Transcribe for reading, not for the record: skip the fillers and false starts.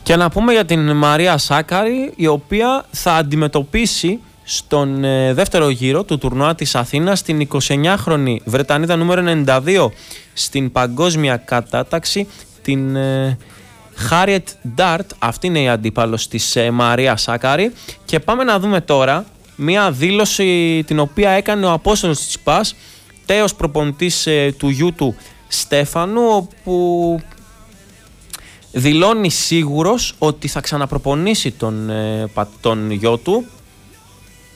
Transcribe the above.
Και να πούμε για την Μαρία Σάκαρη, η οποία θα αντιμετωπίσει στον δεύτερο γύρο του τουρνουά της Αθήνας την 29χρονη Βρετανίδα νούμερο 92 στην παγκόσμια κατάταξη, την Harriet Dart. Αυτή είναι η αντίπαλος της Μαρία Σάκαρη. Και πάμε να δούμε τώρα μια δήλωση την οποία έκανε ο Απόστολος Τσιπάς, τέος προπονητής του γιου του Στέφανου, όπου δηλώνει σίγουρος ότι θα ξαναπροπονήσει τον γιο του